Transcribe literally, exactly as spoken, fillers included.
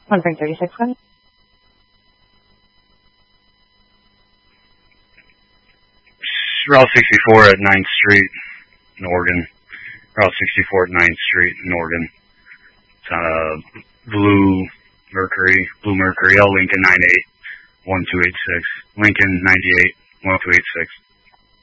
one Frank thirty-six, go ahead. Route sixty-four at ninth Street in Oregon. Route sixty-four at ninth Street in Oregon. It's on a blue Mercury, blue Mercury, L Lincoln nine eight one two eight six. Lincoln ninety-eight one two eight six.